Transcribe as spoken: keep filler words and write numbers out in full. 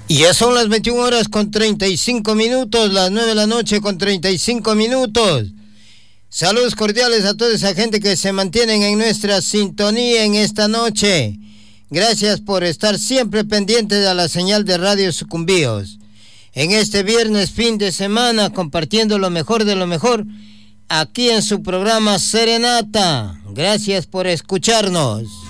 Y ya son las veintiuna horas con treinta y cinco minutos, las nueve de la noche con treinta y cinco minutos. Saludos cordiales a toda esa gente que se mantienen en nuestra sintonía en esta noche. Gracias por estar siempre pendientes de la señal de Radio Sucumbíos. En este viernes fin de semana, compartiendo lo mejor de lo mejor, aquí en su programa Serenata. Gracias por escucharnos.